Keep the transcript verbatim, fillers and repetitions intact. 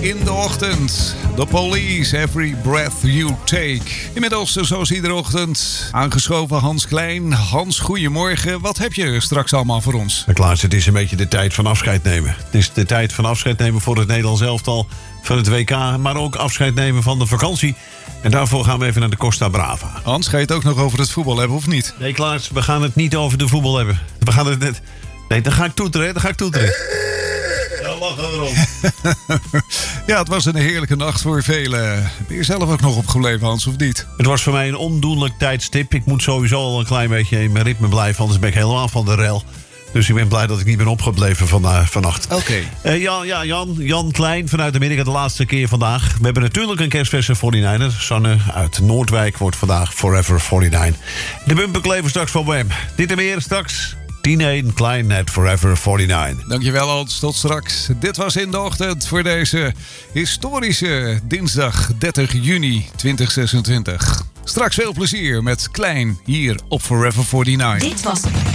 in de ochtend. The Police, Every Breath You Take. Inmiddels, zoals iedere ochtend, aangeschoven Hans Klein. Hans, goedemorgen. Wat heb je straks allemaal voor ons? Klaas, het is een beetje de tijd van afscheid nemen. Het is de tijd van afscheid nemen voor het Nederlands elftal, van het W K, maar ook afscheid nemen van de vakantie. En daarvoor gaan we even naar de Costa Brava. Hans, ga je het ook nog over het voetbal hebben of niet? Nee, Klaas, we gaan het niet over de voetbal hebben. We gaan het net... Nee, dan ga ik toeteren, dan ga ik toeteren. Ja, lachen erom. Ja, het was een heerlijke nacht voor velen. Ben je zelf ook nog opgebleven, Hans, of niet? Het was voor mij een ondoenlijk tijdstip. Ik moet sowieso al een klein beetje in mijn ritme blijven, anders ben ik helemaal van de rel. Dus ik ben blij dat ik niet ben opgebleven van, uh, vannacht. Oké. Okay. Uh, Jan, ja, Jan, Jan Klein vanuit Amerika, de laatste keer vandaag. We hebben natuurlijk een kerstverse forty-niner. Sanne uit Noordwijk wordt vandaag Forever forty-nine. De bumper kleven straks van hem. Dit en meer straks. tien één Klein net Forever forty-nine. Dankjewel, Hans. Tot straks. Dit was In de Ochtend voor deze historische dinsdag dertig juni tweeduizend zesentwintig. Straks veel plezier met Klein hier op Forever forty-nine. Dit was